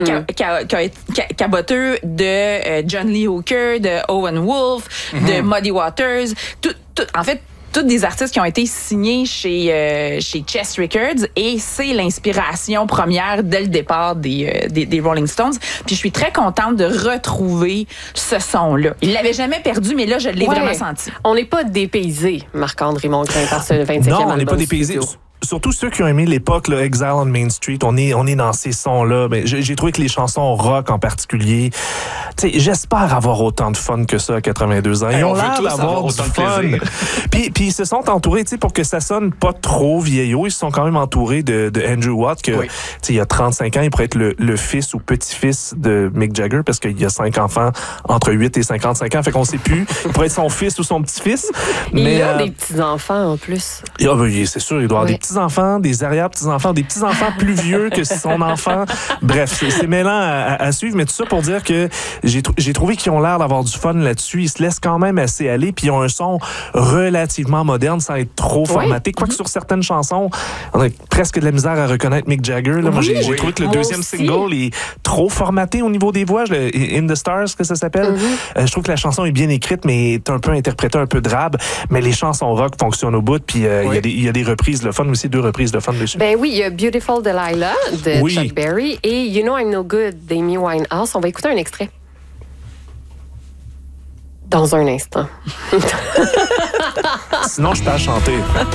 caboteux de John Lee Hooker, de Owen Wolf, de Muddy Waters. En fait, tous des artistes qui ont été signés chez Chess Records, et c'est l'inspiration première dès le départ des Rolling Stones. Puis je suis très contente de retrouver ce son-là. Il l'avait jamais perdu, mais là, je l'ai vraiment senti. On n'est pas dépaysés, Marc-André Mongrain, par ce 25e non, album. on n'est pas dépaysés. Surtout ceux qui ont aimé l'époque, là, Exile on Main Street, on est dans ces sons-là. Mais j'ai trouvé que les chansons rock en particulier, tu sais, j'espère avoir autant de fun que ça à 82 ans. Ils ont l'air d'avoir du fun. Puis ils se sont entourés, tu sais, pour que ça sonne pas trop vieillot, ils se sont quand même entourés de Andrew Watt, que, tu sais, il y a 35 ans, il pourrait être le fils ou petit-fils de Mick Jagger, parce qu'il y a 5 enfants entre 8 et 55 ans, fait qu'on sait plus. Il pourrait être son fils ou son petit-fils. Mais il a des petits-enfants en plus. C'est sûr, il doit avoir des petits-enfants, des arrière-petits-enfants, des petits-enfants plus vieux que son enfant. Bref, c'est mêlant à suivre, mais tout ça pour dire que j'ai trouvé qu'ils ont l'air d'avoir du fun là-dessus. Ils se laissent quand même assez aller, puis ils ont un son relativement moderne sans être trop formaté. Quoique sur certaines chansons, on a presque de la misère à reconnaître Mick Jagger. Là. Moi, j'ai trouvé que le deuxième single est trop formaté au niveau des voix. In the Stars, que ça s'appelle. Je trouve que la chanson est bien écrite, mais est un peu interprétée, un peu drabe. Mais les chansons rock fonctionnent au bout, puis il y a des reprises le fun aussi, 2 reprises de fun dessus. Ben oui, il y a Beautiful Delilah de Chuck Berry et You Know I'm No Good d'Amy Winehouse. On va écouter un extrait. Dans un instant. Sinon, je peux la chanter.